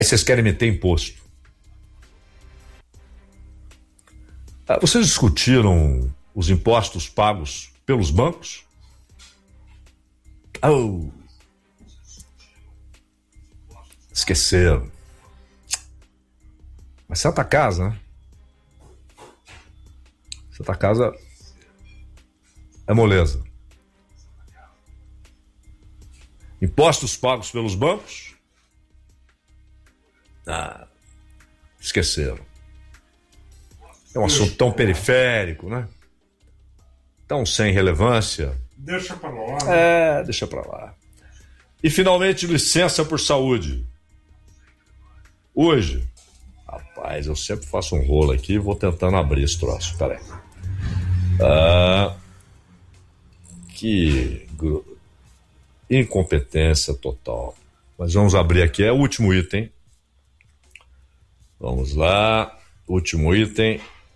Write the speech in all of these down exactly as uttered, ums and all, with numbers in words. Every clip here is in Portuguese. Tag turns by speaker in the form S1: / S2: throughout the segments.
S1: Vocês querem meter imposto. Ah, vocês discutiram os impostos pagos pelos bancos? Oh. Esqueceram. Mas Santa Casa, né? Santa Casa é moleza. Impostos pagos pelos bancos? Ah, esqueceram. É um assunto tão periférico, né? Tão sem relevância.
S2: Deixa pra lá.
S1: É, deixa pra lá. E finalmente, licença por saúde. Hoje, rapaz, eu sempre faço um rolo aqui e vou tentando abrir esse troço. Peraí. Ah, que gru... incompetência total. Mas vamos abrir aqui, é o último item. Vamos lá, último item.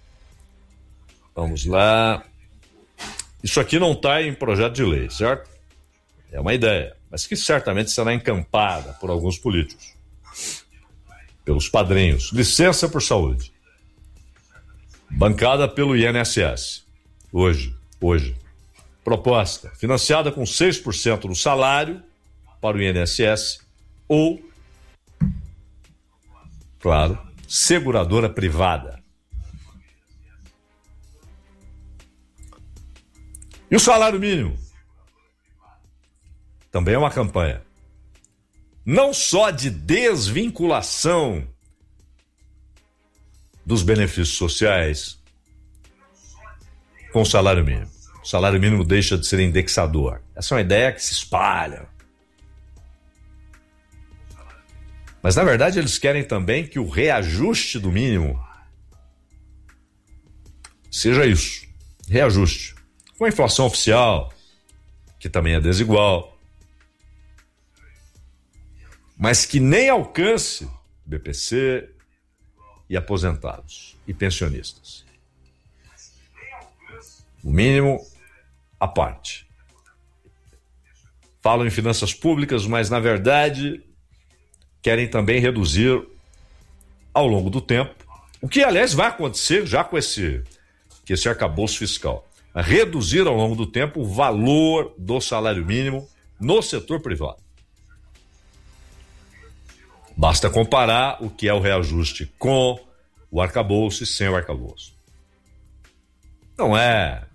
S1: Vamos lá. Isso aqui não está em projeto de lei, certo? É uma ideia, mas que certamente será encampada por alguns políticos, pelos padrinhos. Licença por saúde. Bancada pelo I N S S. Hoje, hoje. Proposta, financiada com seis por cento do salário para o I N S S ou, claro, seguradora privada. E o salário mínimo? Também é uma campanha. Não só de desvinculação dos benefícios sociais com o salário mínimo. O salário mínimo deixa de ser indexador. Essa é uma ideia que se espalha. Mas, na verdade, eles querem também que o reajuste do mínimo seja isso. Reajuste. Com a inflação oficial, que também é desigual, mas que nem alcance B P C e aposentados e pensionistas. O mínimo à parte. Falam em finanças públicas, mas na verdade querem também reduzir ao longo do tempo, o que aliás vai acontecer já com esse, que esse arcabouço fiscal, reduzir ao longo do tempo o valor do salário mínimo no setor privado. Basta comparar o que é o reajuste com o arcabouço e sem o arcabouço. Não é